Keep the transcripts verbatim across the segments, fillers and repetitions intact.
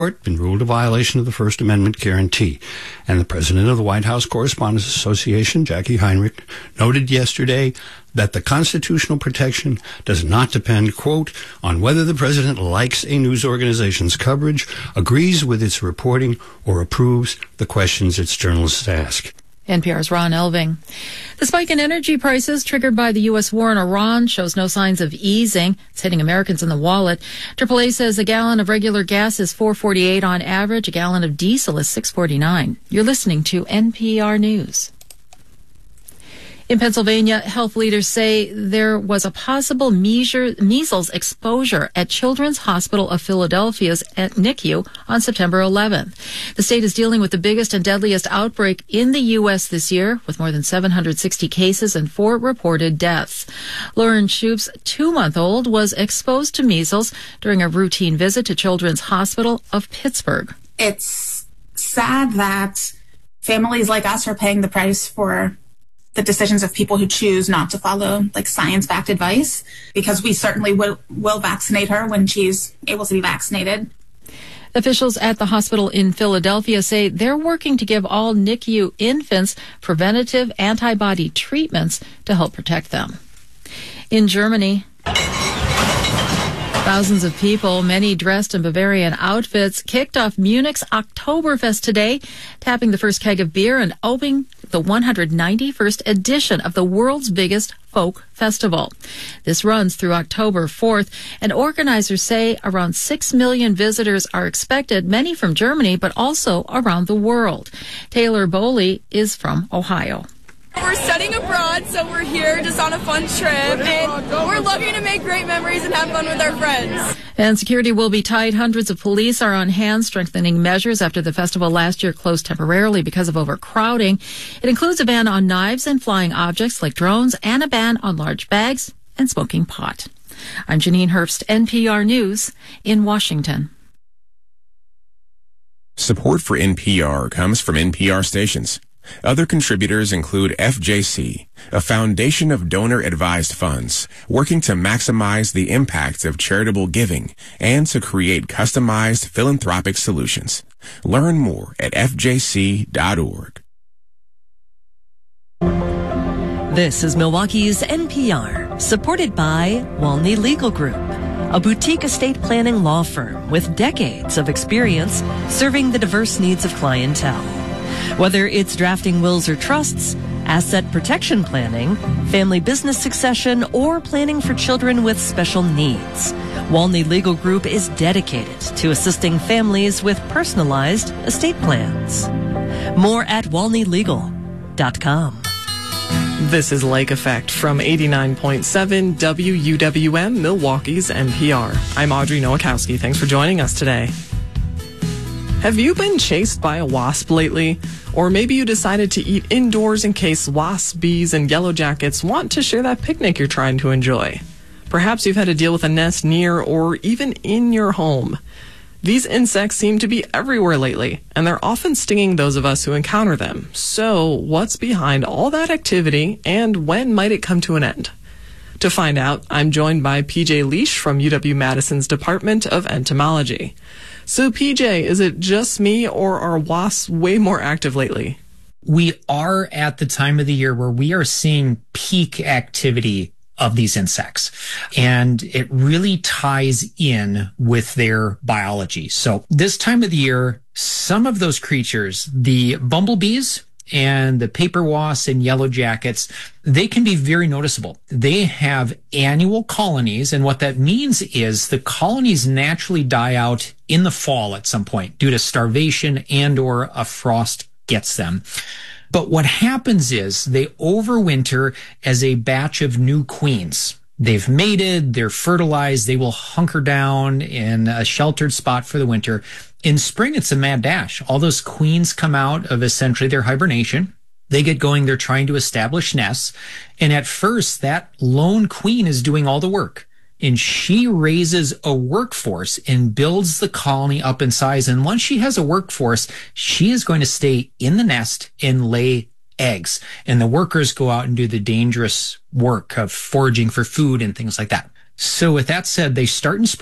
been ruled a violation of the First Amendment guarantee. And the president of the White House Correspondents Association, Jackie Heinrich, noted yesterday that the constitutional protection does not depend, quote, on whether the president likes a news organization's coverage, agrees with its reporting, or approves the questions its journalists ask. N P R's Ron Elving. The spike in energy prices triggered by the U S war in Iran shows no signs of easing. It's hitting Americans in the wallet. triple A says a gallon of regular gas is four forty-eight on average. A gallon of diesel is six forty-nine. You're listening to N P R News. In Pennsylvania, health leaders say there was a possible measles exposure at Children's Hospital of Philadelphia's N I C U on September eleventh. The state is dealing with the biggest and deadliest outbreak in the U S this year, with more than seven hundred sixty cases and four reported deaths. Lauren Shoup's two-month-old was exposed to measles during a routine visit to Children's Hospital of Pittsburgh. It's sad that families like us are paying the price for the decisions of people who choose not to follow like science-backed advice, because we certainly will, will vaccinate her when she's able to be vaccinated. Officials at the hospital in Philadelphia say they're working to give all N I C U infants preventative antibody treatments to help protect them. In Germany, thousands of people, many dressed in Bavarian outfits, kicked off Munich's Oktoberfest today, tapping the first keg of beer and opening the one hundred ninety-first edition of the world's biggest folk festival. This runs through October fourth, and organizers say around six million visitors are expected, many from Germany, but also around the world. Taylor Bowley is from Ohio. We're studying abroad, so we're here just on a fun trip, and we're looking to make great memories and have fun with our friends. And security will be tight. Hundreds of police are on hand strengthening measures after the festival last year closed temporarily because of overcrowding. It includes a ban on knives and flying objects like drones and a ban on large bags and smoking pot. I'm Janine Herbst, N P R News in Washington. Support for N P R comes from N P R stations. Other contributors include F J C, a foundation of donor-advised funds working to maximize the impact of charitable giving and to create customized philanthropic solutions. Learn more at f j c dot org. This is Milwaukee's N P R, supported by Walney Legal Group, a boutique estate planning law firm with decades of experience serving the diverse needs of clientele. Whether it's drafting wills or trusts, asset protection planning, family business succession, or planning for children with special needs, Walney Legal Group is dedicated to assisting families with personalized estate plans. More at walney legal dot com. This is Lake Effect from eighty-nine point seven W U W M, Milwaukee's N P R. I'm Audrey Nowakowski. Thanks for joining us today. Have you been chased by a wasp lately? Or maybe you decided to eat indoors in case wasps, bees, and yellow jackets want to share that picnic you're trying to enjoy. Perhaps you've had to deal with a nest near or even in your home. These insects seem to be everywhere lately, and they're often stinging those of us who encounter them. So, what's behind all that activity, and when might it come to an end? To find out, I'm joined by P J Leash from U W-Madison's Department of Entomology. So, P J, is it just me, or are wasps way more active lately? We are at the time of the year where we are seeing peak activity of these insects, and it really ties in with their biology. So this time of the year, some of those creatures, the bumblebees and the paper wasps and yellow jackets, they can be very noticeable. They have annual colonies, and what that means is the colonies naturally die out in the fall at some point due to starvation and or a frost gets them. But what happens is they overwinter as a batch of new queens. They've mated, they're fertilized, they will hunker down in a sheltered spot for the winter. In spring, it's a mad dash. All those queens come out of essentially their hibernation. They get going, they're trying to establish nests. And at first, that lone queen is doing all the work. And she raises a workforce and builds the colony up in size. And once she has a workforce, she is going to stay in the nest and lay eggs. And the workers go out and do the dangerous work of foraging for food and things like that. So with that said, they start in spring.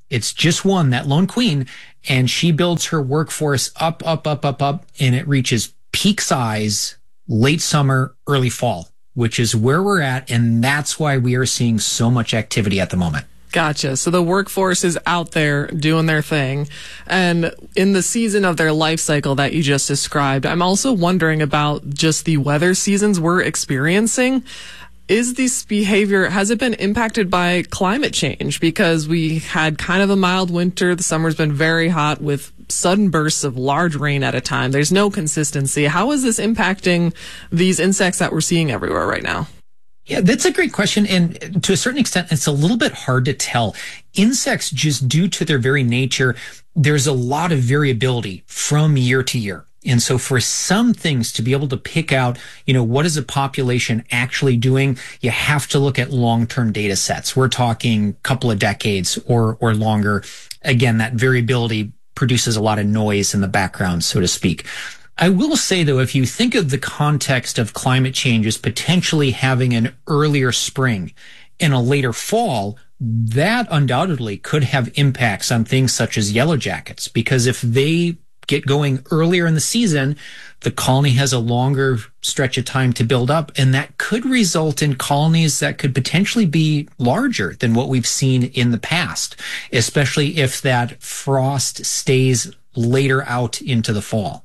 It's just one, that lone queen, and she builds her workforce up, up, up, up, up, and it reaches peak size late summer, early fall, which is where we're at, and that's why we are seeing so much activity at the moment. Gotcha. So the workforce is out there doing their thing. And in the season of their life cycle that you just described, I'm also wondering about just the weather seasons we're experiencing. Is this behavior, has it been impacted by climate change? Because we had kind of a mild winter. The summer's been very hot with sudden bursts of large rain at a time. There's no consistency. How is this impacting these insects that we're seeing everywhere right now? Yeah, that's a great question. And to a certain extent, it's a little bit hard to tell. Insects, just due to their very nature, there's a lot of variability from year to year. And so for some things to be able to pick out, you know, what is a population actually doing, you have to look at long-term data sets. We're talking a couple of decades or, or longer. Again, that variability produces a lot of noise in the background, so to speak. I will say, though, if you think of the context of climate change as potentially having an earlier spring and a later fall, that undoubtedly could have impacts on things such as yellow jackets, because if they get going earlier in the season, the colony has a longer stretch of time to build up, and that could result in colonies that could potentially be larger than what we've seen in the past, especially if that frost stays later out into the fall.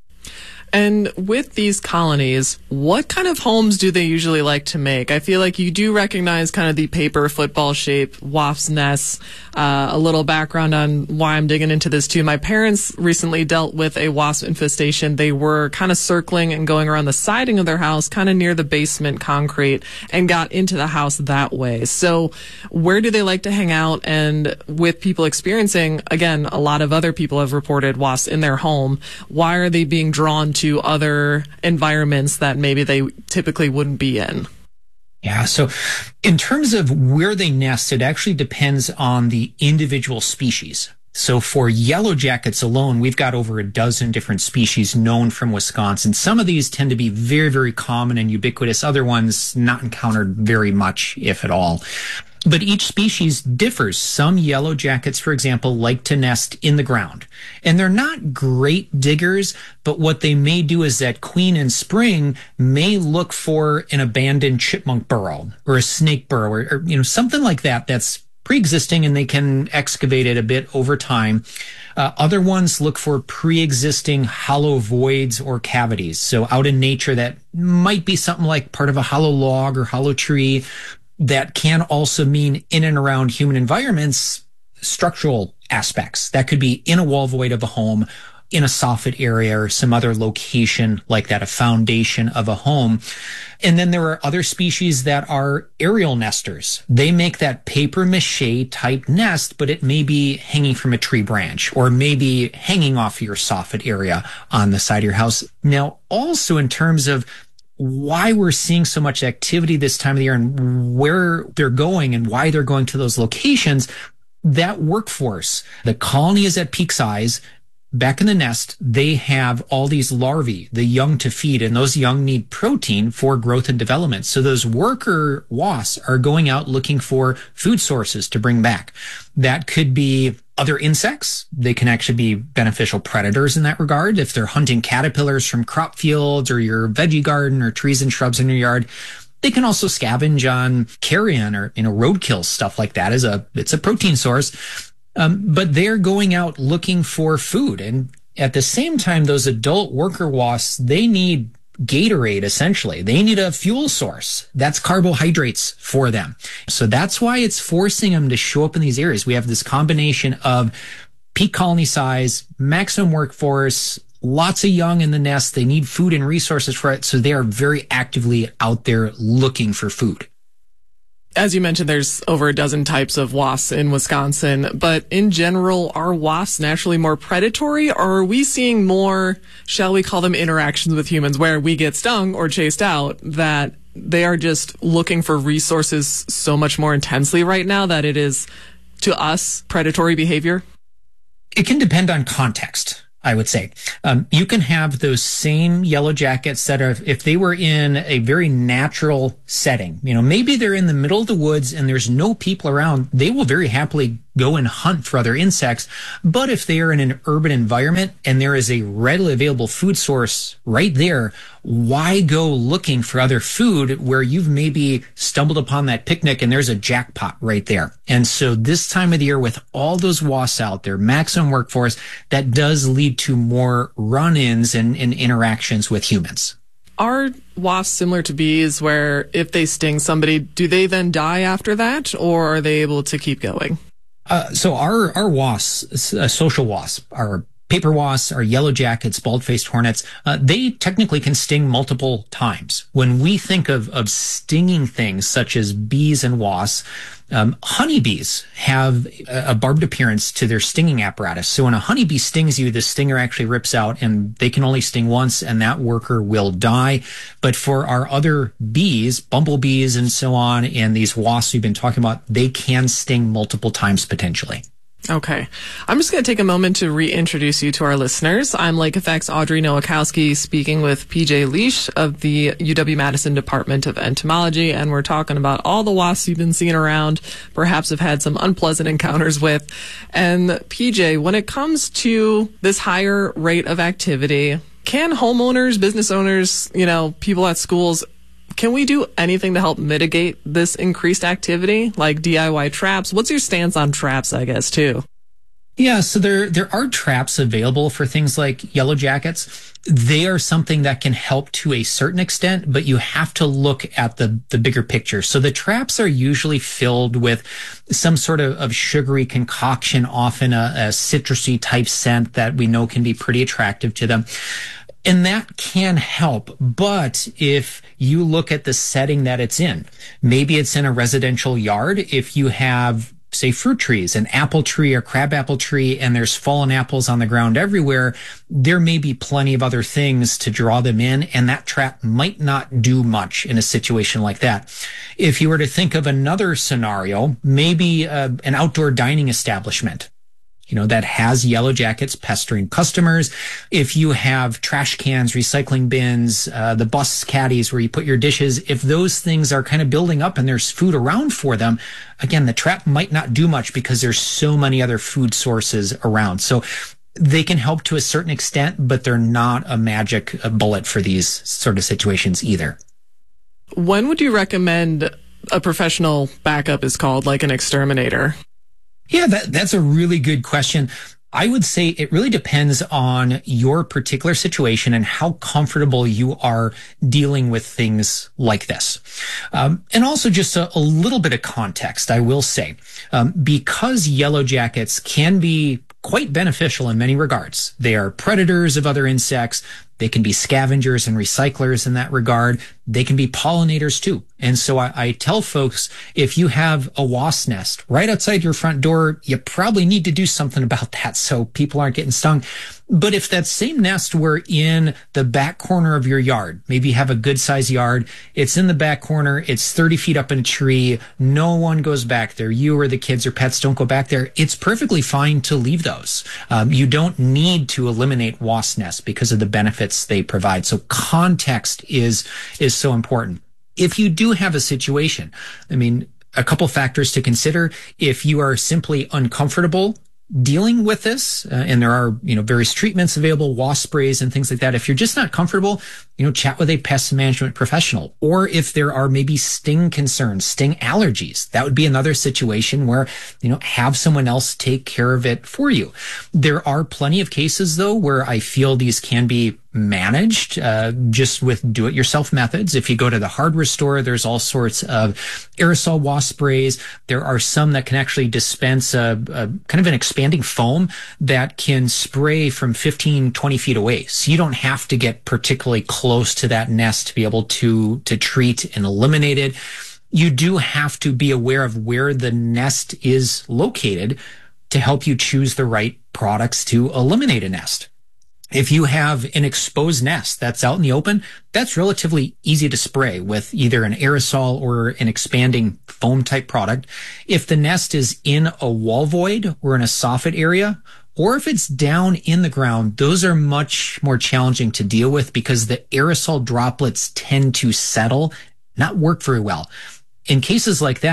And with these colonies, what kind of homes do they usually like to make? I feel like you do recognize kind of the paper football shape wasp's nests. Uh, a little background on why I'm digging into this too. My parents recently dealt with a wasp infestation. They were kind of circling and going around the siding of their house, kind of near the basement concrete, and got into the house that way. So where do they like to hang out? And with people experiencing, again, a lot of other people have reported wasps in their home. Why are they being drawn to other environments that maybe they typically wouldn't be in? Yeah, so in terms of where they nest, it actually depends on the individual species. So for yellow jackets alone, we've got over a dozen different species known from Wisconsin. Some of these tend to be very, very common and ubiquitous. Other ones not encountered very much, if at all. But each species differs. Some yellow jackets, for example, like to nest in the ground. And they're not great diggers, but what they may do is that queen in spring may look for an abandoned chipmunk burrow or a snake burrow or, or you know, something like that that's pre-existing, and they can excavate it a bit over time. Uh, other ones look for pre-existing hollow voids or cavities. So out in nature, that might be something like part of a hollow log or hollow tree. That can also mean in and around human environments, structural aspects. That could be in a wall void of a home, in a soffit area, or some other location like that, a foundation of a home. And then there are other species that are aerial nesters. They make that paper mache type nest, but it may be hanging from a tree branch or maybe hanging off your soffit area on the side of your house. Now, also in terms of why we're seeing so much activity this time of the year and where they're going and why they're going to those locations, that workforce, the colony is at peak size. Back in the nest, they have all these larvae, the young to feed, and those young need protein for growth and development. So those worker wasps are going out looking for food sources to bring back. That could be other insects. They can actually be beneficial predators in that regard. If they're hunting caterpillars from crop fields or your veggie garden or trees and shrubs in your yard, they can also scavenge on carrion or, you know, roadkill, stuff like that. Is a, it's a protein source. Um, but they're going out looking for food. And at the same time, those adult worker wasps, they need Gatorade, essentially. They need a fuel source. That's carbohydrates for them. So that's why it's forcing them to show up in these areas. We have this combination of peak colony size, maximum workforce, lots of young in the nest. They need food and resources for it. So they are very actively out there looking for food. As you mentioned, there's over a dozen types of wasps in Wisconsin, but in general, are wasps naturally more predatory, or are we seeing more, shall we call them, interactions with humans where we get stung or chased out, that they are just looking for resources so much more intensely right now that it is, to us, predatory behavior? It can depend on context, I would say. Um, you can have those same yellow jackets that are, if they were in a very natural setting, you know, maybe they're in the middle of the woods and there's no people around, they will very happily go and hunt for other insects. But if they are in an urban environment and there is a readily available food source right there, why go looking for other food where you've maybe stumbled upon that picnic and there's a jackpot right there? And so this time of the year, with all those wasps out there, maximum workforce, that does lead to more run-ins and, and interactions with humans. Are wasps similar to bees where if they sting somebody, do they then die after that, or are they able to keep going? Uh, so our, our wasps, uh, social wasps, our paper wasps, our yellow jackets, bald-faced hornets, uh, they technically can sting multiple times. When we think of, of stinging things such as bees and wasps, um, honeybees have a, a barbed appearance to their stinging apparatus. So when a honeybee stings you, the stinger actually rips out and they can only sting once and that worker will die. But for our other bees, bumblebees and so on, and these wasps we've been talking about, they can sting multiple times potentially. Okay. I'm just going to take a moment to reintroduce you to our listeners. I'm Lake Effect's Audrey Nowakowski, speaking with P J Leash of the U W-Madison Department of Entomology, and we're talking about all the wasps you've been seeing around, perhaps have had some unpleasant encounters with. And P J, when it comes to this higher rate of activity, can homeowners, business owners, you know, people at schools, can we do anything to help mitigate this increased activity, like D I Y traps? What's your stance on traps, I guess, too? Yeah, so there there are traps available for things like yellow jackets. They are something that can help to a certain extent, but you have to look at the, the bigger picture. So the traps are usually filled with some sort of, of sugary concoction, often a, a citrusy type scent that we know can be pretty attractive to them. And that can help. But if you look at the setting that it's in, maybe it's in a residential yard. If you have, say, fruit trees, an apple tree or crabapple tree, and there's fallen apples on the ground everywhere, there may be plenty of other things to draw them in, and that trap might not do much in a situation like that. If you were to think of another scenario, maybe uh, an outdoor dining establishment, you know, that has yellow jackets pestering customers. If you have trash cans, recycling bins, uh, the bus caddies where you put your dishes, if those things are kind of building up and there's food around for them, again, the trap might not do much because there's so many other food sources around. So they can help to a certain extent, but they're not a magic bullet for these sort of situations either. When would you recommend a professional backup is called, like an exterminator? Yeah, that, that's a really good question. I would say it really depends on your particular situation and how comfortable you are dealing with things like this. Um, and also just a, a little bit of context, I will say, um, because yellow jackets can be quite beneficial in many regards. They are predators of other insects. They can be scavengers and recyclers in that regard. They can be pollinators too. And so I, I tell folks, if you have a wasp nest right outside your front door, you probably need to do something about that so people aren't getting stung. But if that same nest were in the back corner of your yard, maybe you have a good sized yard, it's in the back corner, it's thirty feet up in a tree, no one goes back there, you or the kids or pets don't go back there, it's perfectly fine to leave those. Um, you don't need to eliminate wasp nests because of the benefits they provide. So context is, is so important. If you do have a situation, I mean, a couple factors to consider. If you are simply uncomfortable dealing with this, uh, and there are, you know, various treatments available, wasp sprays and things like that. If you're just not comfortable, you know, chat with a pest management professional. Or if there are maybe sting concerns, sting allergies, that would be another situation where, you know, have someone else take care of it for you. There are plenty of cases, though, where I feel these can be managed uh, just with do-it-yourself methods. If you go to the hardware store, there's all sorts of aerosol wasp sprays. There are some that can actually dispense a, a kind of an expanding foam that can spray from fifteen, twenty feet away. So you don't have to get particularly close to that nest to be able to, to treat and eliminate it. You do have to be aware of where the nest is located to help you choose the right products to eliminate a nest. If you have an exposed nest that's out in the open, that's relatively easy to spray with either an aerosol or an expanding foam type product. If the nest is in a wall void or in a soffit area, or if it's down in the ground, those are much more challenging to deal with because the aerosol droplets tend to settle, not work very well. In cases like that,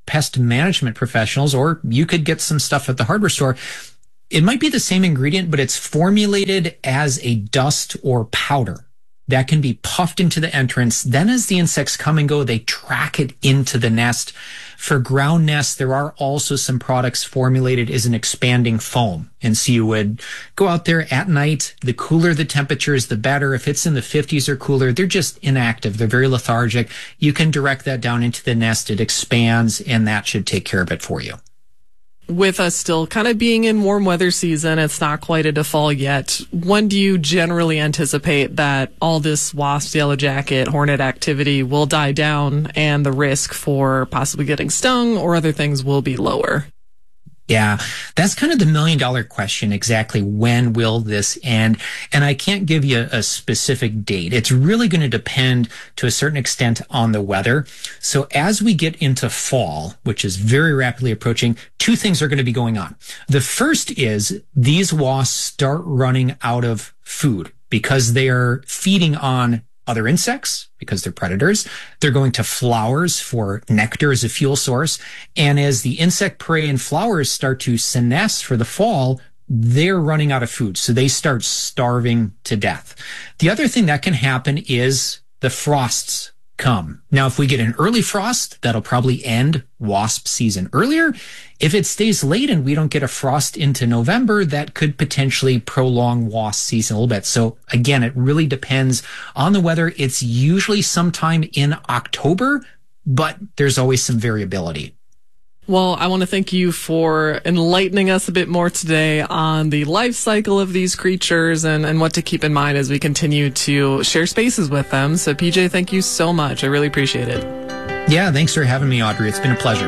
pest management professionals, or you could get some stuff at the hardware store. It might be the same ingredient, but it's formulated as a dust or powder that can be puffed into the entrance. Then as the insects come and go, they track it into the nest. For ground nests, there are also some products formulated as an expanding foam. And so you would go out there at night. The cooler the temperatures, the better. If it's in the fifties or cooler, they're just inactive. They're very lethargic. You can direct that down into the nest. It expands, and that should take care of it for you. With us still kind of being in warm weather season, it's not quite into fall yet. When do you generally anticipate that all this wasp, yellow jacket, hornet activity will die down and the risk for possibly getting stung or other things will be lower? Yeah, that's kind of the million dollar question. Exactly when will this end? And I can't give you a specific date. It's really going to depend to a certain extent on the weather. So as we get into fall, which is very rapidly approaching, two things are going to be going on. The first is these wasps start running out of food because they are feeding on other insects because they're predators. They're going to flowers for nectar as a fuel source. And as the insect prey and flowers start to senesce for the fall, they're running out of food. So they start starving to death. The other thing that can happen is the frosts come. Now, if we get an early frost, that'll probably end wasp season earlier. If it stays late and we don't get a frost into November, that could potentially prolong wasp season a little bit. So again, it really depends on the weather. It's usually sometime in October, but there's always some variability. Well, I want to thank you for enlightening us a bit more today on the life cycle of these creatures and, and what to keep in mind as we continue to share spaces with them. So, P J, thank you so much. I really appreciate it. Yeah, thanks for having me, Audrey. It's been a pleasure.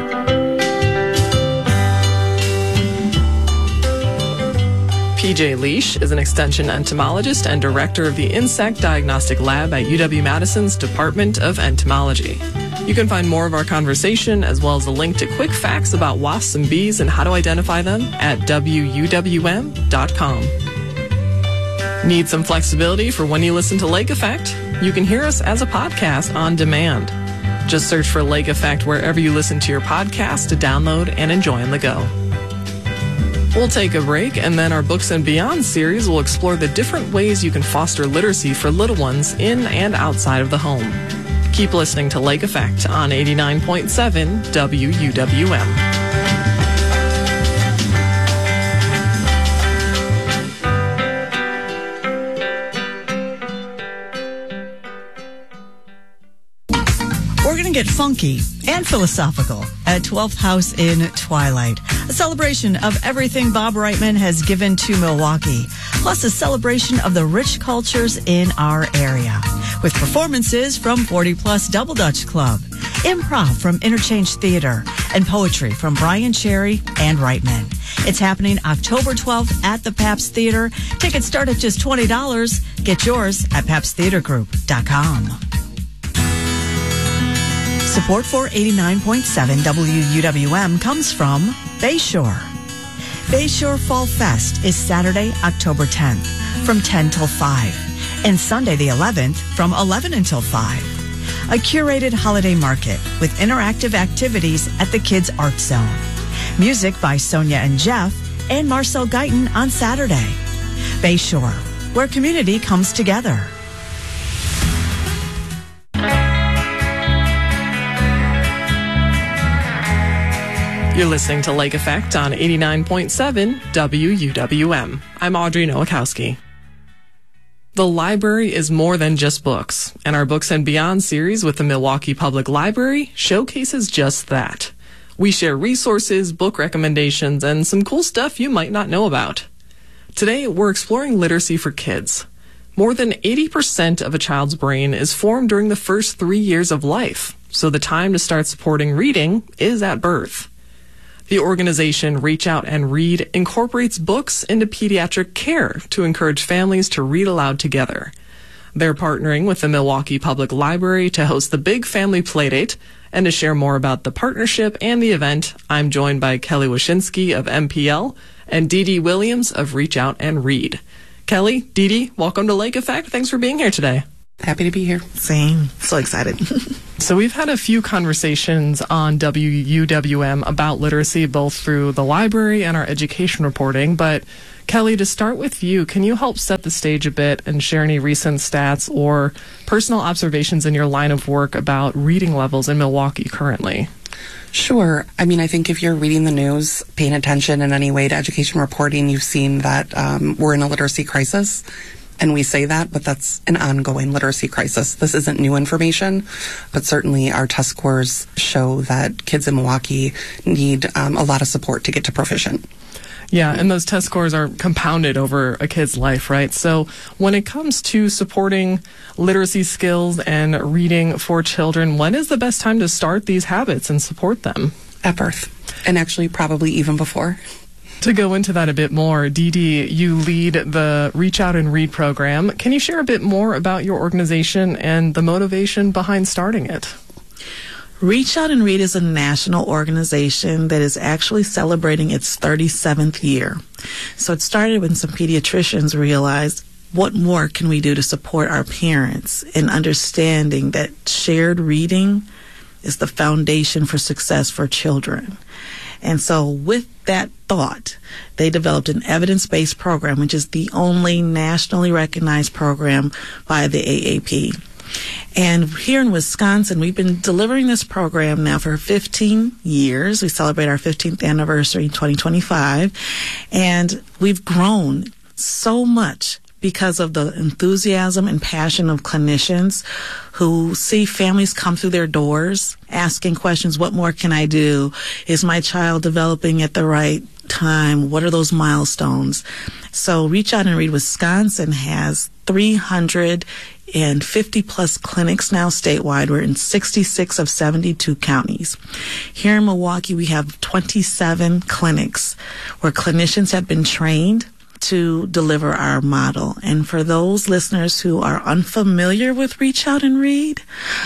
P J Leash is an extension entomologist and director of the Insect Diagnostic Lab at U W-Madison's Department of Entomology. You can find more of our conversation as well as a link to quick facts about wasps and bees and how to identify them at W U W M dot com. Need some flexibility for when you listen to Lake Effect? You can hear us as a podcast on demand. Just search for Lake Effect wherever you listen to your podcast to download and enjoy on the go. We'll take a break, and then our Books and Beyond series will explore the different ways you can foster literacy for little ones in and outside of the home. Keep listening to Lake Effect on eighty-nine point seven W U W M. We're going to get funky and philosophical at twelfth House in Twilight, a celebration of everything Bob Reitman has given to Milwaukee, plus a celebration of the rich cultures in our area, with performances from forty plus Double Dutch Club, improv from Interchange Theater, and poetry from Brian Cherry and Reitman. It's happening October twelfth at the Pabst Theater. Tickets start at just twenty dollars. Get yours at pabst theater group dot com. Support for eighty-nine point seven W U W M comes from Bayshore. Bayshore Fall Fest is Saturday, October tenth from ten till five and Sunday the eleventh from eleven until five. A curated holiday market with interactive activities at the Kids Art Zone. Music by Sonia and Jeff and Marcel Guyton on Saturday. Bayshore, where community comes together. You're listening to Lake Effect on eighty-nine point seven W U W M. I'm Audrey Nowakowski. The library is more than just books, and our Books and Beyond series with the Milwaukee Public Library showcases just that. We share resources, book recommendations, and some cool stuff you might not know about. Today, we're exploring literacy for kids. More than eighty percent of a child's brain is formed during the first three years of life, so the time to start supporting reading is at birth. The organization Reach Out and Read incorporates books into pediatric care to encourage families to read aloud together. They're partnering with the Milwaukee Public Library to host the Big Family Playdate, and to share more about the partnership and the event, I'm joined by Kelly Wyszynski of M P L and Dee Dee Williams of Reach Out and Read. Kelly, Dee Dee, welcome to Lake Effect. Thanks for being here today. Happy to be here. Same. So excited. So we've had a few conversations on W U W M about literacy, both through the library and our education reporting. But Kelly, to start with you, can you help set the stage a bit and share any recent stats or personal observations in your line of work about reading levels in Milwaukee currently? Sure. I mean, I think if you're reading the news, paying attention in any way to education reporting, you've seen that um, we're in a literacy crisis. And we say that, but that's an ongoing literacy crisis. This isn't new information, but certainly our test scores show that kids in Milwaukee need um, a lot of support to get to proficient. Yeah, and those test scores are compounded over a kid's life, right? So when it comes to supporting literacy skills and reading for children, when is the best time to start these habits and support them? At birth, and actually probably even before. To go into that a bit more, Dee Dee, you lead the Reach Out and Read program. Can you share a bit more about your organization and the motivation behind starting it? Reach Out and Read is a national organization that is actually celebrating its thirty-seventh year. So it started when some pediatricians realized, what more can we do to support our parents in understanding that shared reading is the foundation for success for children. And so with that thought, they developed an evidence-based program, which is the only nationally recognized program by the A A P. And here in Wisconsin, we've been delivering this program now for fifteen years. We celebrate our fifteenth anniversary in twenty twenty-five. And we've grown so much because of the enthusiasm and passion of clinicians who see families come through their doors asking questions, what more can I do? Is my child developing at the right time? What are those milestones? So Reach Out and Read Wisconsin has three hundred fifty plus clinics now statewide. We're in sixty-six of seventy-two counties. Here in Milwaukee, we have twenty-seven clinics where clinicians have been trained to deliver our model. And for those listeners who are unfamiliar with Reach Out and Read,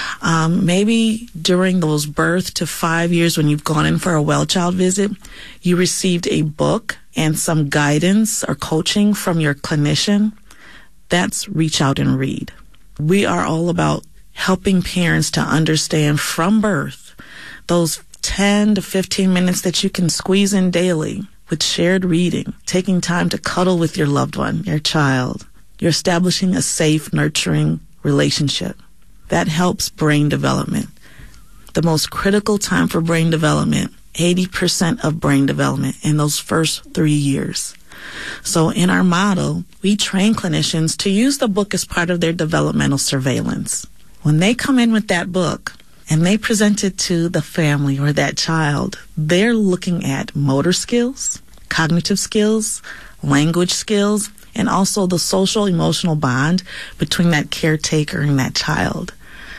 um, maybe during those birth to five years when you've gone in for a well child visit, you received a book and some guidance or coaching from your clinician. That's Reach Out and Read. We are all about helping parents to understand from birth those ten to fifteen minutes that you can squeeze in daily with shared reading, taking time to cuddle with your loved one, your child. You're establishing a safe, nurturing relationship. That helps brain development. The most critical time for brain development, eighty percent of brain development in those first three years. So in our model, we train clinicians to use the book as part of their developmental surveillance. When they come in with that book and they present it to the family or that child, they're looking at motor skills, cognitive skills, language skills, and also the social emotional bond between that caretaker and that child.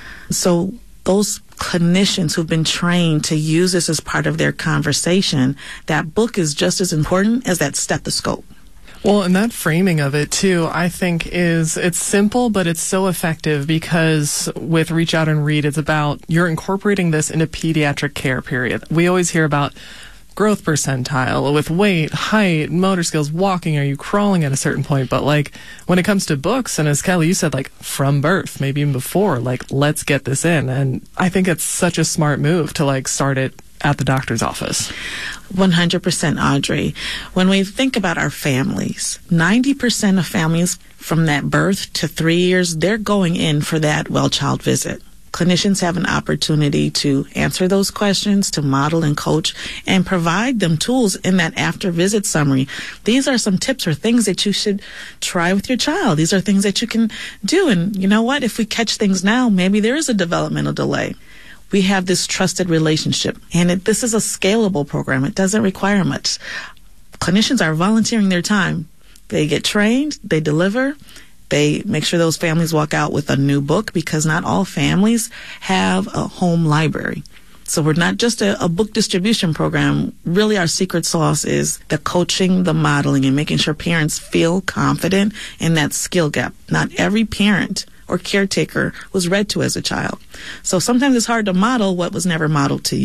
So those clinicians who've been trained to use this as part of their conversation, that book is just as important as that stethoscope. Well, and that framing of it, too, I think is, it's simple, but it's so effective because with Reach Out and Read, it's about you're incorporating this into pediatric care, period. We always hear about growth percentile with weight, height, motor skills, walking, are you crawling at a certain point? But like when it comes to books, and as Kelly, you said, like from birth, maybe even before, like let's get this in. And I think it's such a smart move to like start it at the doctor's office. one hundred percent, Audrey. When we think about our families, ninety percent of families from that birth to three years, they're going in for that well child visit. Clinicians have an opportunity to answer those questions, to model and coach, and provide them tools in that after visit summary. These are some tips or things that you should try with your child. These are things that you can do. And you know what? If we catch things now, maybe there is a developmental delay. We have this trusted relationship, and it, this is a scalable program. It doesn't require much. Clinicians are volunteering their time. They get trained, they deliver, they make sure those families walk out with a new book because not all families have a home library. So we're not just a, a book distribution program. Really, our secret sauce is the coaching, the modeling, and making sure parents feel confident in that skill gap. Not every parent or caretaker was read to as a child. So sometimes it's hard to model what was never modeled to you.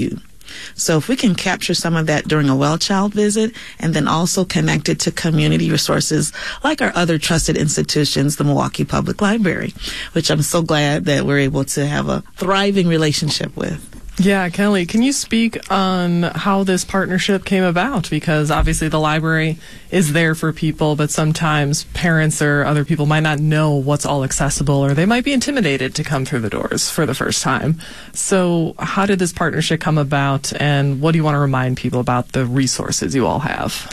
So if we can capture some of that during a well child visit and then also connect it to community resources like our other trusted institutions, the Milwaukee Public Library, which I'm so glad that we're able to have a thriving relationship with. Yeah, Kelly, can you speak on how this partnership came about? Because obviously the library is there for people, but sometimes parents or other people might not know what's all accessible, or they might be intimidated to come through the doors for the first time. So how did this partnership come about, and what do you want to remind people about the resources you all have?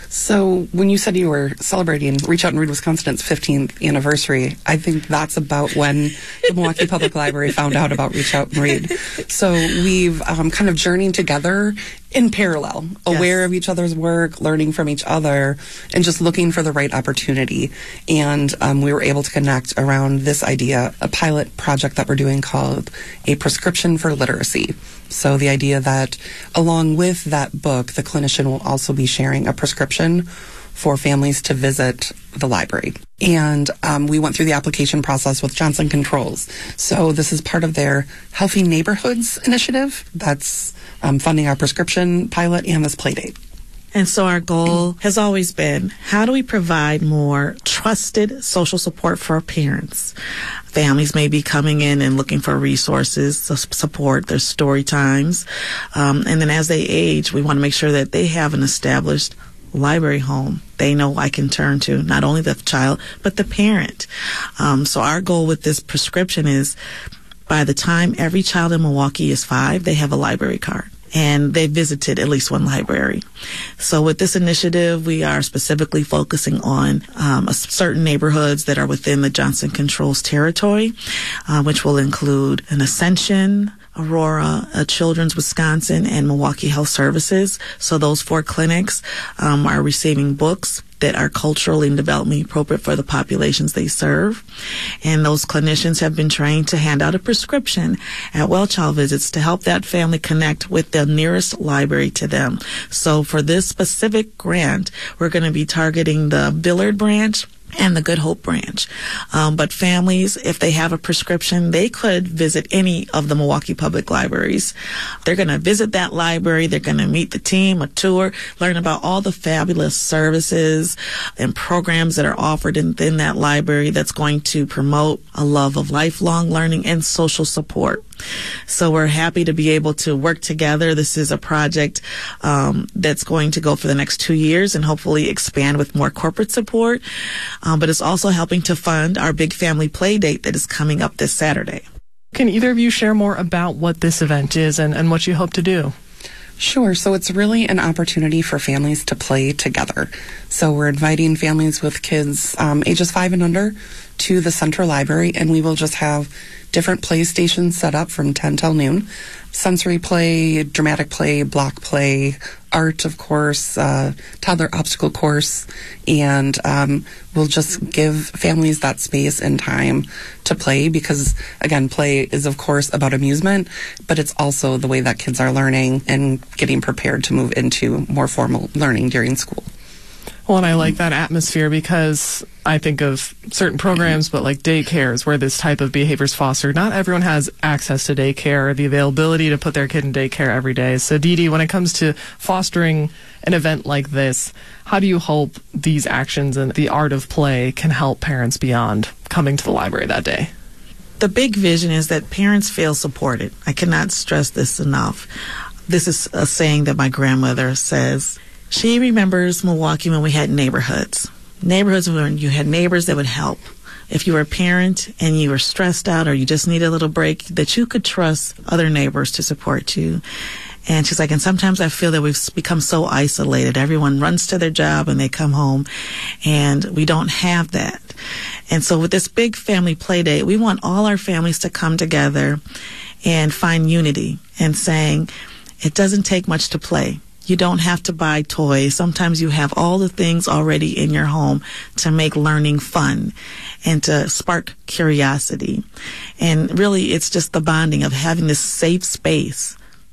So when you said you were celebrating Reach Out and Read Wisconsin, its fifteenth anniversary, I think that's about when the Milwaukee Public Library found out about Reach Out and Read. So we've um, kind of journeyed together in parallel, aware yes. of each other's work, learning from each other, and just looking for the right opportunity. And um, we were able to connect around this idea, a pilot project that we're doing called A Prescription for Literacy. So the idea that along with that book, the clinician will also be sharing a prescription for families to visit the library. And um, we went through the application process with Johnson Controls. So this is part of their Healthy Neighborhoods initiative that's um, funding our prescription pilot and this play date. And so our goal has always been, how do we provide more trusted social support for our parents? Families may be coming in and looking for resources to support their story times. Um, and then as they age, we want to make sure that they have an established library home they know I can turn to, not only the child, but the parent. Um, so our goal with this prescription is, by the time every child in Milwaukee is five, they have a library card. And they visited at least one library. So with this initiative, we are specifically focusing on um, a certain neighborhoods that are within the Johnson Controls territory, uh, which will include an Ascension, Aurora, uh, Children's Wisconsin, and Milwaukee Health Services. So those four clinics um, are receiving books that are culturally and developmentally appropriate for the populations they serve. And those clinicians have been trained to hand out a prescription at well child visits to help that family connect with the nearest library to them. So for this specific grant, we're going to be targeting the Billard branch and the Good Hope branch. Um, but families, if they have a prescription, they could visit any of the Milwaukee Public Libraries. They're going to visit that library. They're going to meet the team, a tour, learn about all the fabulous services and programs that are offered in, in that library that's going to promote a love of lifelong learning and social support. So we're happy to be able to work together. This is a project um, that's going to go for the next two years and hopefully expand with more corporate support. Um, but it's also helping to fund our big family play date that is coming up this Saturday. Can either of you share more about what this event is and, and what you hope to do? Sure. So it's really an opportunity for families to play together. So we're inviting families with kids um, ages five and under to the Central Library, and we will just have different play stations set up from ten till noon. Sensory play, dramatic play, block play, art, of course, uh, toddler obstacle course, and um, we'll just give families that space and time to play because, again, play is, of course, about amusement, but it's also the way that kids are learning and getting prepared to move into more formal learning during school. Well, and I like that atmosphere because I think of certain programs, but like daycares where this type of behavior is fostered. Not everyone has access to daycare or the availability to put their kid in daycare every day. So, Dee Dee, when it comes to fostering an event like this, how do you hope these actions and the art of play can help parents beyond coming to the library that day? The big vision is that parents feel supported. I cannot stress this enough. This is a saying that my grandmother says. She remembers Milwaukee when we had neighborhoods. Neighborhoods when you had neighbors that would help. If you were a parent and you were stressed out or you just need a little break, that you could trust other neighbors to support you. And she's like, and sometimes I feel that we've become so isolated. Everyone runs to their job and they come home, and we don't have that. And so with this big family play date, we want all our families to come together and find unity and saying, it doesn't take much to play. You don't have to buy toys. Sometimes you have all the things already in your home to make learning fun and to spark curiosity. And really, it's just the bonding of having this safe space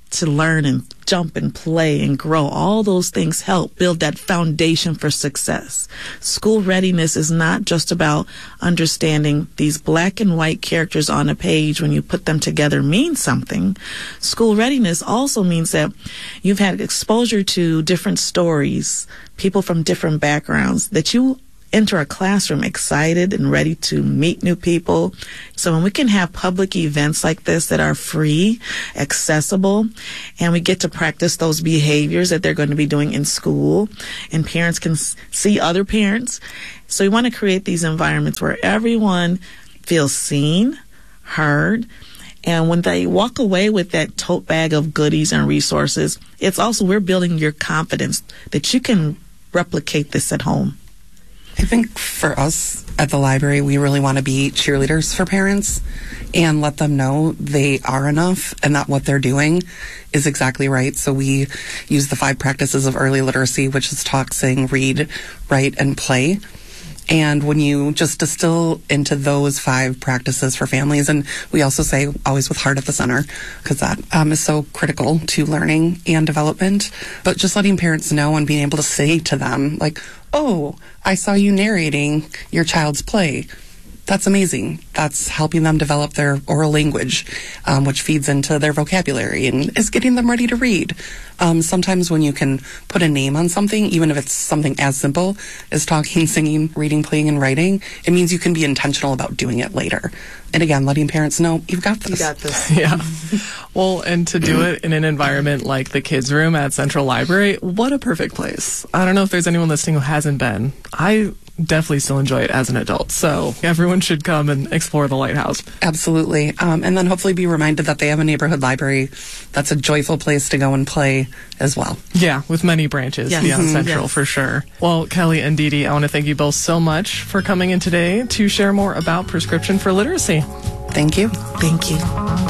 to learn and jump and play and grow. All those things help build that foundation for success. School readiness is not just about understanding these black and white characters on a page when you put them together mean something. School readiness also means that you've had exposure to different stories, people from different backgrounds, that you enter a classroom excited and ready to meet new people. So when we can have public events like this that are free, accessible, and we get to practice those behaviors that they're going to be doing in school, and parents can s- see other parents. So we want to create these environments where everyone feels seen, heard, and when they walk away with that tote bag of goodies and resources, it's also we're building your confidence that you can replicate this at home. I think for us at the library, we really want to be cheerleaders for parents and let them know they are enough and that what they're doing is exactly right. So we use the five practices of early literacy, which is talk, sing, read, write, and play. And when you just distill into those five practices for families, and we also say always with heart at the center, because that um, is so critical to learning and development, but just letting parents know and being able to say to them, like, oh, I saw you narrating your child's play. That's amazing. That's helping them develop their oral language, um, which feeds into their vocabulary and is getting them ready to read. Um, sometimes when you can put a name on something, even if it's something as simple as talking, singing, reading, playing, and writing, it means you can be intentional about doing it later. And again, letting parents know, you've got this. You got this. Yeah. Well, and to do it in an environment like the kids' room at Central Library, what a perfect place. I don't know if there's anyone listening who hasn't been. I definitely still enjoy it as an adult. So everyone should come and explore the Lighthouse. Absolutely. Um, and then hopefully be reminded that they have a neighborhood library that's a joyful place to go and play as well. Yeah, with many branches Yes. beyond Mhm. Central Yes. for sure. Well, Kelly and Dee Dee, I want to thank you both so much for coming in today to share more about Prescription for Literacy. Thank you. Thank you.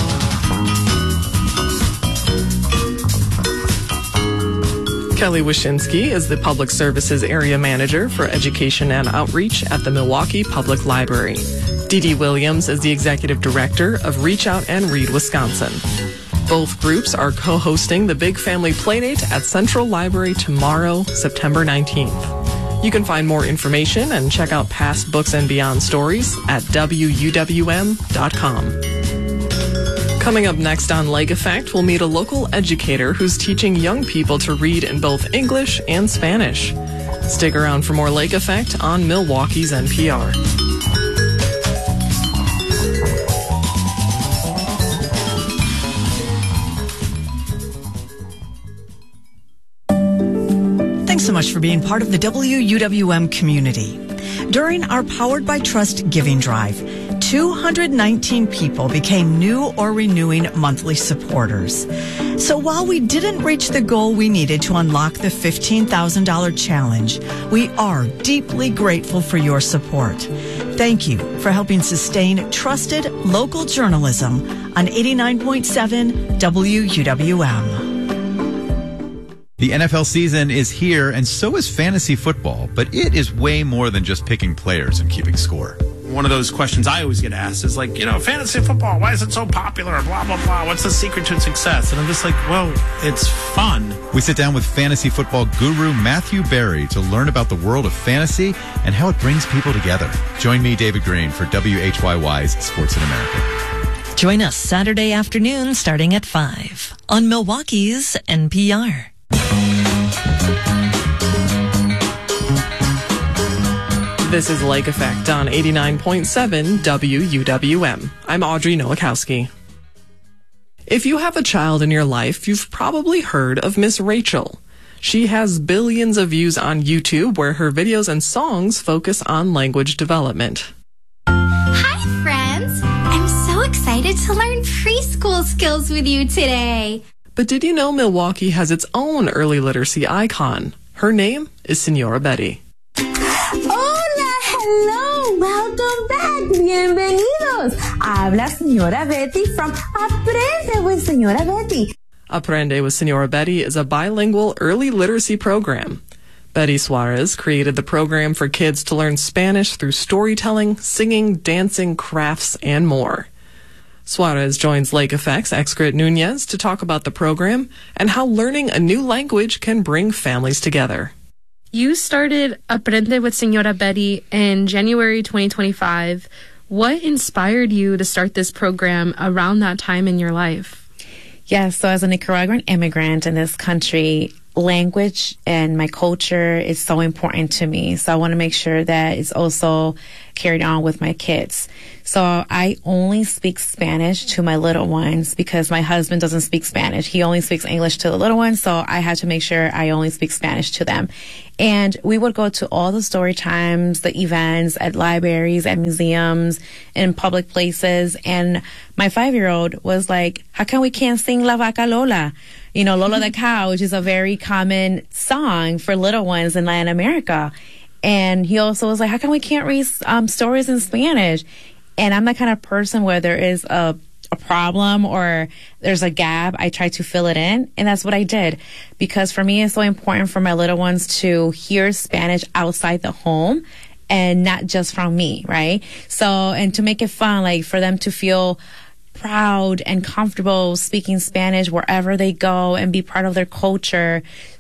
Kelly Wyszynski is the Public Services Area Manager for Education and Outreach at the Milwaukee Public Library. Dee Dee Williams is the Executive Director of Reach Out and Read Wisconsin. Both groups are co-hosting the Big Family Playdate at Central Library tomorrow, September nineteenth. You can find more information and check out past Books and Beyond stories at W U W M dot com. Coming up next on Lake Effect, we'll meet a local educator who's teaching young people to read in both English and Spanish. Stick around for more Lake Effect on Milwaukee's N P R. Thanks so much for being part of the W U W M community. During our Powered by Trust Giving Drive, two hundred nineteen people became new or renewing monthly supporters. So while we didn't reach the goal we needed to unlock the fifteen thousand dollars challenge, we are deeply grateful for your support. Thank you for helping sustain trusted local journalism on eighty-nine point seven W U W M. The N F L season is here, and so is fantasy football, but it is way more than just picking players and keeping score. One of those questions I always get asked is like, you know, fantasy football, why is it so popular? Blah, blah, blah. What's the secret to success? And I'm just like, well, it's fun. We sit down with fantasy football guru Matthew Berry to learn about the world of fantasy and how it brings people together. Join me, David Green, for W H Y Y's Sports in America. Join us Saturday afternoon starting at five on Milwaukee's N P R. This is Lake Effect on eighty-nine point seven W U W M. I'm Audrey Nowakowski. If you have a child in your life, you've probably heard of Miss Rachel. She has billions of views on YouTube where her videos and songs focus on language development. Hi, friends! I'm so excited to learn preschool skills with you today. But did you know Milwaukee has its own early literacy icon? Her name is Senora Betty. Hola, hello, welcome back, bienvenidos. Habla Señora Betty from Aprende with Señora Betty. Aprende with Senora Betty is a bilingual early literacy program. Betty Suarez created the program for kids to learn Spanish through storytelling, singing, dancing, crafts, and more. Suarez joins Lake Effect's Excret Nunez to talk about the program and how learning a new language can bring families together. You started Aprende with Señora Betty in January twenty twenty-five. What inspired you to start this program around that time in your life? Yes, so as a Nicaraguan immigrant in this country, language and my culture is so important to me. So I want to make sure that it's also carried on with my kids. So I only speak Spanish to my little ones because my husband doesn't speak Spanish. He only speaks English to the little ones. So I had to make sure I only speak Spanish to them. And we would go to all the story times, the events at libraries, at museums, in public places. And my five-year-old was like, how come we can't sing La Vaca Lola? You know, Lola the Cow, which is a very common song for little ones in Latin America. And he also was like, how come we can't read um, stories in Spanish? And I'm the kind of person where there is a, a problem or there's a gap, I try to fill it in. And that's what I did. Because for me, it's so important for my little ones to hear Spanish outside the home and not just from me, right? So, and to make it fun, like for them to feel proud and comfortable speaking Spanish wherever they go and be part of their culture.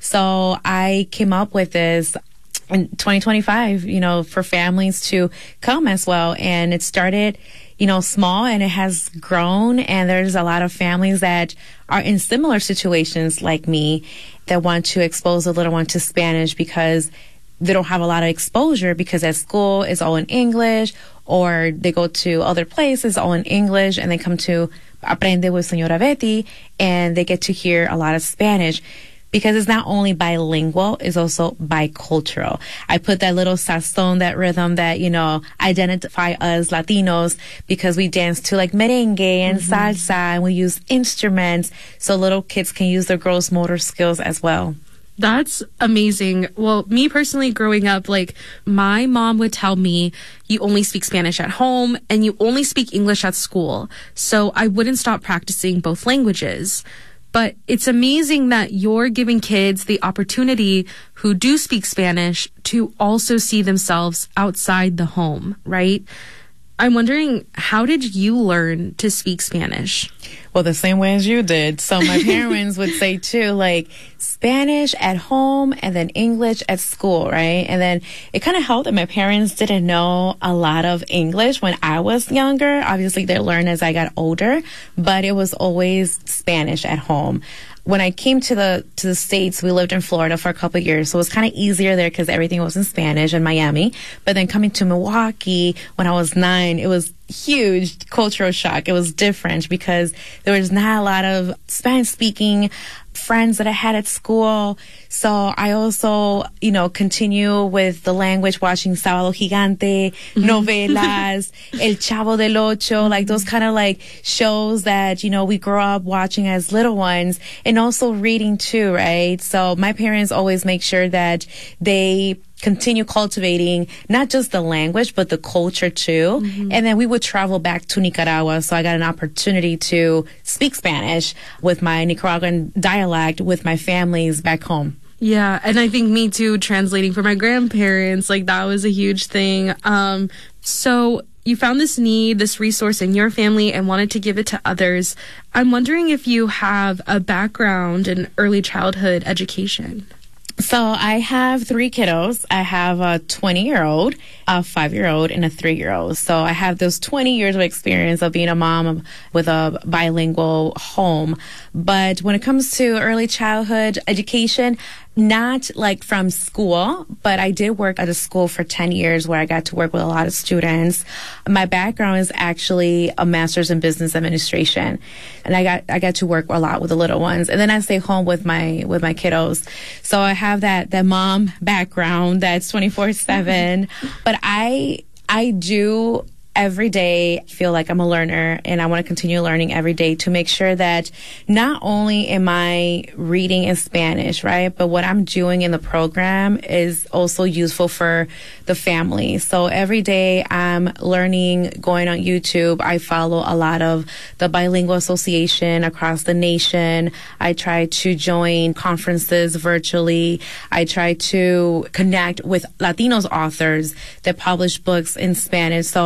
So I came up with this in twenty twenty-five, you know, for families to come as well. And it started, you know, small and it has grown. And there's a lot of families that are in similar situations like me that want to expose the little one to Spanish because they don't have a lot of exposure because at school it's all in English, or they go to other places all in English and they come to Aprende with Señora Betty and they get to hear a lot of Spanish. Because it's not only bilingual, it's also bicultural. I put that little sazón, that rhythm that, you know, identify us Latinos because we dance to like merengue and mm-hmm. salsa and we use instruments so little kids can use their gross motor skills as well. That's amazing. Well, me personally growing up, like my mom would tell me you only speak Spanish at home and you only speak English at school. So I wouldn't stop practicing both languages. But it's amazing that you're giving kids the opportunity who do speak Spanish to also see themselves outside the home, right? I'm wondering, how did you learn to speak Spanish? Well, the same way as you did. So my parents would say too, like Spanish at home and then English at school, right? And then it kind of helped that my parents didn't know a lot of English when I was younger. Obviously, they learned as I got older, but it was always Spanish at home. When I came to the to the States, we lived in Florida for a couple of years, so it was kind of easier there because everything was in Spanish in Miami. But then coming to Milwaukee when I was nine, it was huge cultural shock. It was different because there was not a lot of Spanish-speaking friends that I had at school. So I also, you know, continue with the language, watching Sábado Gigante, novelas, El Chavo del Ocho, like those kind of like shows that, you know, we grow up watching as little ones, and also reading too, right? So my parents always make sure that they continue cultivating not just the language, but the culture too. Mm-hmm. And then we would travel back to Nicaragua. So I got an opportunity to speak Spanish with my Nicaraguan dialect with my families back home. Yeah, and I think me too, translating for my grandparents, like that was a huge thing. Um, so you found this need, this resource in your family and wanted to give it to others. I'm wondering if you have a background in early childhood education. So I have three kiddos. I have a twenty-year-old, a five-year-old, and a three-year-old. So I have those twenty years of experience of being a mom with a bilingual home. But when it comes to early childhood education, not like from school, but I did work at a school for ten years where I got to work with a lot of students. My background is actually a master's in business administration. And I got, I got to work a lot with the little ones. And then I stay home with my, with my kiddos. So I have that, that mom background that's twenty-four seven. But I, I do every day feel like I'm a learner, and I want to continue learning every day to make sure that not only am I reading in Spanish, right, but what I'm doing in the program is also useful for the family. So every day I'm learning, going on YouTube. I follow a lot of the Bilingual Association across the nation. I try to join conferences virtually. I try to connect with Latinos authors that publish books in Spanish. So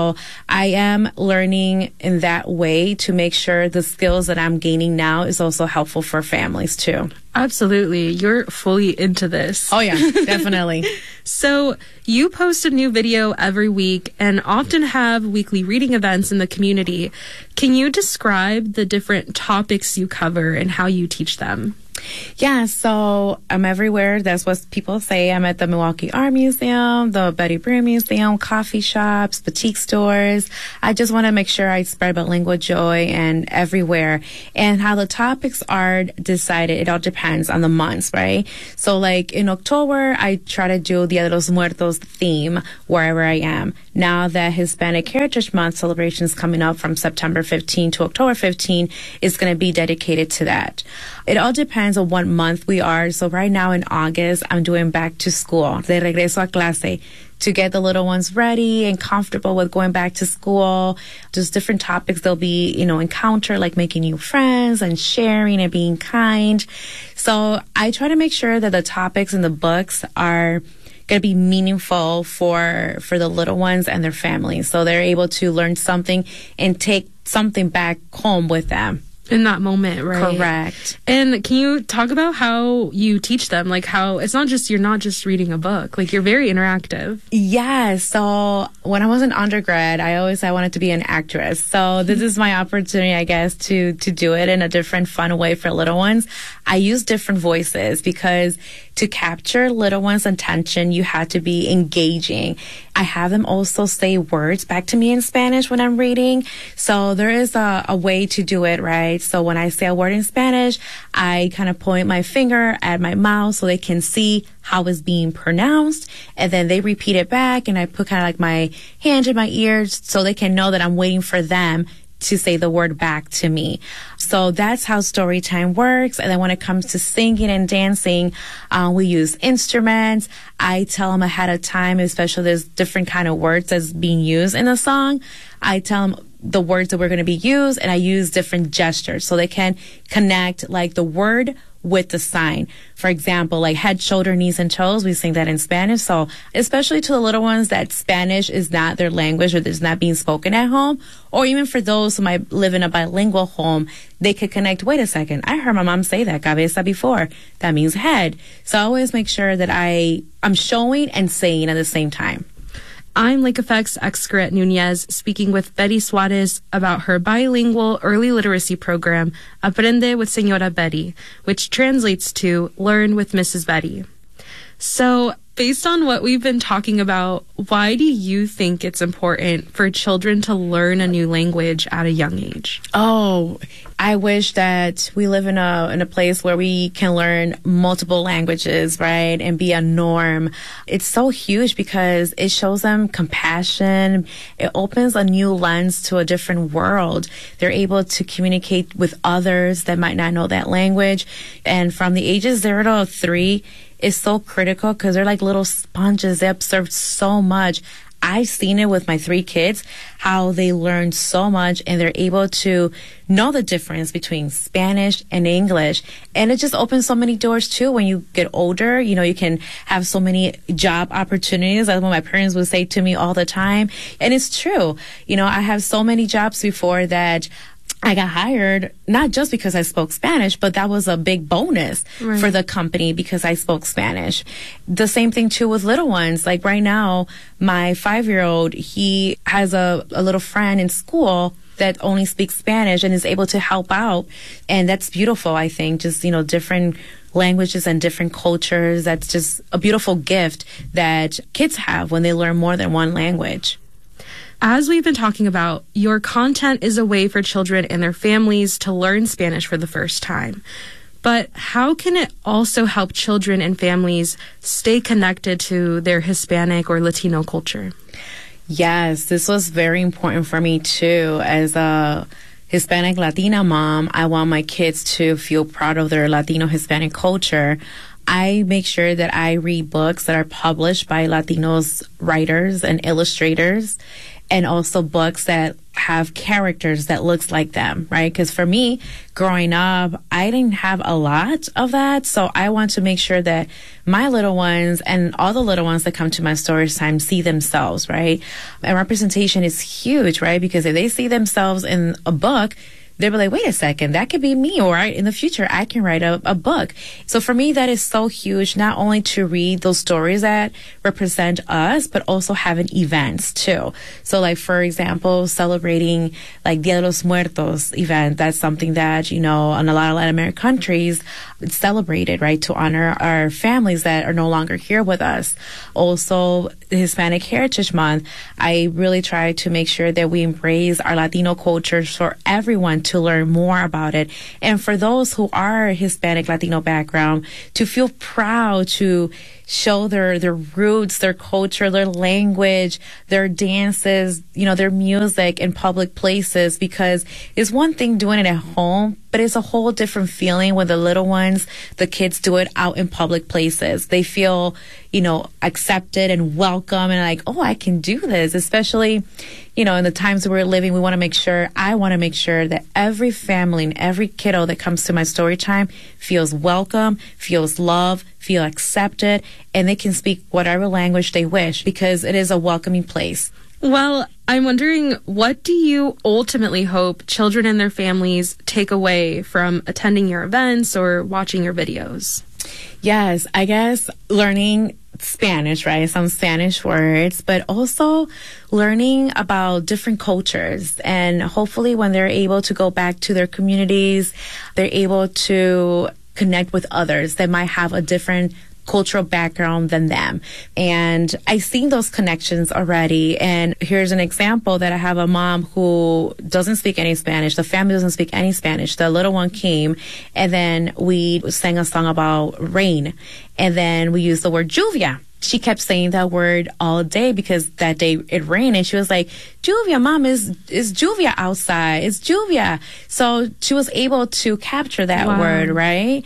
I am learning in that way to make sure the skills that I'm gaining now is also helpful for families too. Absolutely. You're fully into this. Oh, yeah, definitely. So you post a new video every week and often have weekly reading events in the community. Can you describe the different topics you cover and how you teach them? Yeah, so I'm everywhere. That's what people say. I'm at the Milwaukee Art Museum, the Betty Brant Museum, coffee shops, boutique stores. I just want to make sure I spread bilingual joy and everywhere. And how the topics are decided, it all depends on the months, right? So like in October, I try to do Dia de los Muertos theme wherever I am. Now that Hispanic Heritage Month celebration is coming up from September fifteenth to October fifteenth, it's going to be dedicated to that. It all depends on what month we are. So right now in August, I'm doing back to school, de regreso a clase, to get the little ones ready and comfortable with going back to school. Just different topics they'll be, you know, encounter, like making new friends and sharing and being kind. So I try to make sure that the topics in the books are going to be meaningful for for the little ones and their families, so they're able to learn something and take something back home with them. In that moment, right? Correct. And can you talk about how you teach them? Like how it's not just, you're not just reading a book, like you're very interactive. Yeah. So when I was an undergrad, I always, I wanted to be an actress. So this is my opportunity, I guess, to, to do it in a different, fun way for little ones. I use different voices because to capture little ones' attention, you have to be engaging. I have them also say words back to me in Spanish when I'm reading. So there is a, a way to do it, right? So when I say a word in Spanish, I kind of point my finger at my mouth so they can see how it's being pronounced. And then they repeat it back, and I put kind of like my hand in my ears so they can know that I'm waiting for them to say the word back to me. So that's how story time works. And then when it comes to singing and dancing, uh, we use instruments. I tell them ahead of time, especially there's different kind of words that's being used in a song. I tell them the words that we're going to be used, and I use different gestures so they can connect like the word with the sign. For example, like head, shoulder, knees, and toes, we sing that in Spanish. So especially to the little ones that Spanish is not their language or it's not being spoken at home, or even for those who might live in a bilingual home, they could connect, wait a second, I heard my mom say that, cabeza, before. That means head. So I always make sure that I, I'm showing and saying at the same time. I'm Lake Effect's Excret Nunez, speaking with Betty Suarez about her bilingual early literacy program, Aprende with Señora Betty, which translates to Learn with Missus Betty. So, based on what we've been talking about, why do you think it's important for children to learn a new language at a young age? Oh, I wish that we live in a in a place where we can learn multiple languages, right, and be a norm. It's so huge because it shows them compassion. It opens a new lens to a different world. They're able to communicate with others that might not know that language. And from the ages zero to three, is so critical because they're like little sponges. They absorb so much. I've seen it with my three kids, how they learn so much and they're able to know the difference between Spanish and English. And it just opens so many doors too. When you get older, you know, you can have so many job opportunities. That's what my parents would say to me all the time. And it's true. You know, I have so many jobs before that I got hired not just because I spoke Spanish, but that was a big bonus right. for the company because I spoke Spanish. The same thing too with little ones. Like right now, my five-year-old, he has a, a little friend in school that only speaks Spanish and is able to help out. And that's beautiful, I think. Just, you know, different languages and different cultures. That's just a beautiful gift that kids have when they learn more than one language. As we've been talking about, your content is a way for children and their families to learn Spanish for the first time. But how can it also help children and families stay connected to their Hispanic or Latino culture? Yes, this was very important for me too. As a Hispanic Latina mom, I want my kids to feel proud of their Latino Hispanic culture. I make sure that I read books that are published by Latinos writers and illustrators, and also books that have characters that looks like them, right? Because for me, growing up, I didn't have a lot of that. So I want to make sure that my little ones and all the little ones that come to my story time see themselves, right? And representation is huge, right? Because if they see themselves in a book, they'll be like, wait a second, that could be me, or in the future, I can write a, a book. So for me, that is so huge, not only to read those stories that represent us, but also having events too. So like, for example, celebrating like Dia de los Muertos event, that's something that, you know, in a lot of Latin American countries, it's celebrated, right, to honor our families that are no longer here with us. Also, Hispanic Heritage Month, I really try to make sure that we embrace our Latino culture for everyone to learn more about it. And for those who are Hispanic Latino background, to feel proud to show their, their roots, their culture, their language, their dances, you know, their music in public places, because it's one thing doing it at home, but it's a whole different feeling when the little ones, the kids do it out in public places. They feel, you know, accepted and welcome and like, oh, I can do this. Especially, you know, in the times that we're living, we want to make sure, I want to make sure that every family and every kiddo that comes to my story time feels welcome, feels loved, feel accepted, and they can speak whatever language they wish because it is a welcoming place. Well, I'm wondering, what do you ultimately hope children and their families take away from attending your events or watching your videos? Yes, I guess learning Spanish, right? Some Spanish words, but also learning about different cultures. And hopefully when they're able to go back to their communities, they're able to connect with others that might have a different cultural background than them. And I've seen those connections already. And here's an example that I have a mom who doesn't speak any Spanish. The family doesn't speak any Spanish. The little one came and then we sang a song about rain. And then we used the word lluvia. She kept saying that word all day because that day it rained, and she was like, "Lluvia, mom, is is lluvia outside? It's lluvia." So she was able to capture that wow. word, right?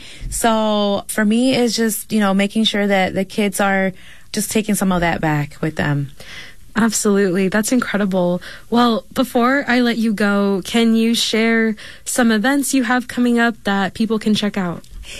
So for me, it's just, you know, making sure that the kids are just taking some of that back with them. Absolutely. That's incredible. Well, before I let you go, can you share some events you have coming up that people can check out?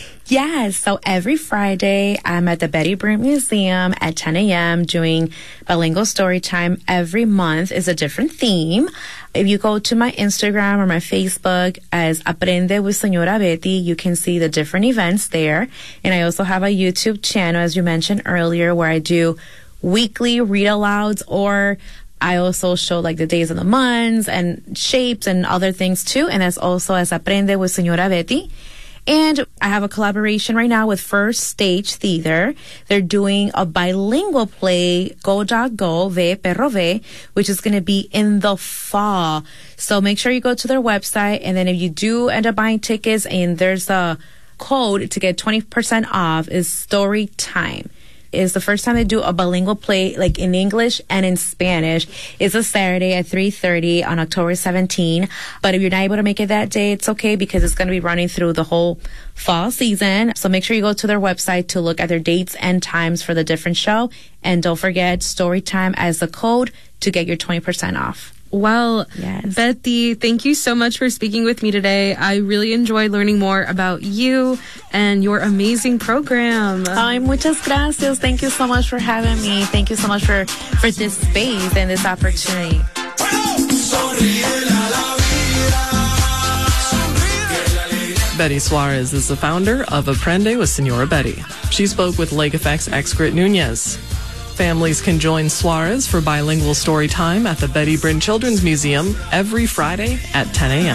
Yes. So every Friday, I'm at the Betty Brant Museum at ten a.m. doing bilingual story time. Every month is a different theme. If you go to my Instagram or my Facebook as Aprende with Señora Betty, you can see the different events there. And I also have a YouTube channel, as you mentioned earlier, where I do weekly read-alouds, or I also show like the days of the months and shapes and other things too. And that's also as Aprende with Señora Betty. And I have a collaboration right now with First Stage Theater. They're doing a bilingual play, Go Dog Go, Ve Perro Ve, which is going to be in the fall. So make sure you go to their website. And then if you do end up buying tickets, and there's a code to get twenty percent off, is Story Time. It's the first time they do a bilingual play, like in English and in Spanish. It's a Saturday at three thirty on October seventeenth. But if you're not able to make it that day, it's okay, because it's going to be running through the whole fall season. So make sure you go to their website to look at their dates and times for the different show. And don't forget Storytime as the code to get your twenty percent off. Well, yes. Betty, thank you so much for speaking with me today. I really enjoyed learning more about you and your amazing program. Ay, muchas gracias. Thank you so much for having me. Thank you so much for, for this space and this opportunity. Betty Suarez is the founder of Aprende with Señora Betty. She spoke with Lake Effect's ex-Grit Nunez. Families can join Suarez for bilingual story time at the Betty Brant Children's Museum every Friday at ten a.m.